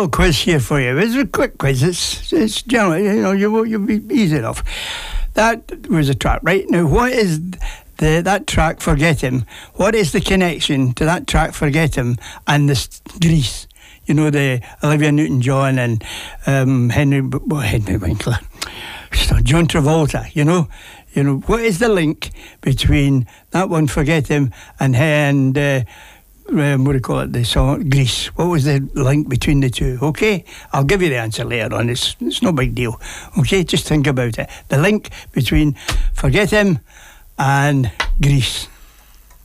little quiz here for you. It's a quick quiz. It's generally, you'll be easy enough. That was a track, right? Now, what is that track, Forget Him? What is the connection to that track, Forget Him, and this Grease? The Olivia Newton-John and Henry Winkler, John Travolta. What is the link between that one, Forget Him, and what do you call it, the song Grease? What was the link between the two? Okay, I'll give you the answer later on. It's no big deal. Okay, just think about it. The link between Forget Him and Grease.